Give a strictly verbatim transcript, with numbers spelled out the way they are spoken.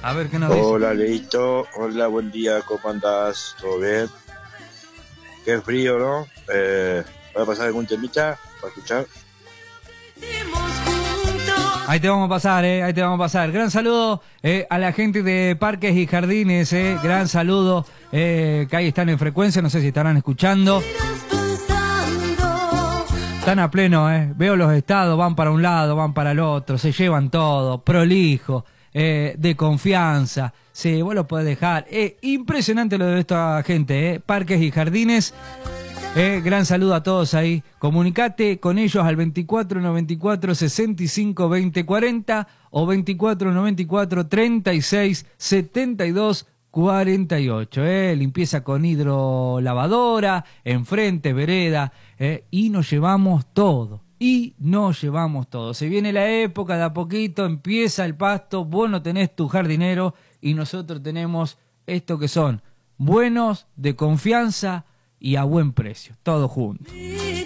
A ver qué nos dice. Hola, Leito. Hola, buen día. ¿Cómo andás? ¿Todo bien? Qué frío, ¿no? Eh, ¿Va a pasar algún temita para escuchar? Ahí te vamos a pasar, eh, ahí te vamos a pasar. Gran saludo eh, a la gente de Parques y Jardines, eh, gran saludo, eh, que ahí están en frecuencia, no sé si estarán escuchando. Están a pleno, eh. Veo los estados, van para un lado, van para el otro, se llevan todo, prolijo, eh, de confianza. Sí, vos lo podés dejar. Eh, impresionante lo de esta gente, eh. Parques y Jardines. Eh, gran saludo a todos ahí. Comunicate con ellos al veinticuatro noventa y cuatro sesenta y cinco veinte cuarenta o veinticuatro noventa y cuatro treinta y seis setenta y dos cuarenta y ocho. Eh. Limpieza con hidrolavadora, enfrente, vereda. Eh, y nos llevamos todo. Y nos llevamos todo. Se viene la época, de a poquito empieza el pasto. Vos no tenés tu jardinero y nosotros tenemos esto que son buenos, de confianza y a buen precio, todo junto.